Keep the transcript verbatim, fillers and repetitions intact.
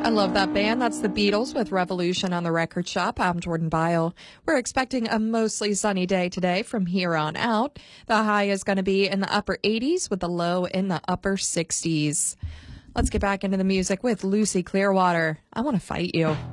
I love that band. That's the Beatles with Revolution on the Record Shop. I'm Jordan Bile. We're expecting a mostly sunny day today from here on out. The high is going to be in the upper eighties with the low in the upper sixties. Let's get back into the music with Lucy Clearwater. I Want to Fight You.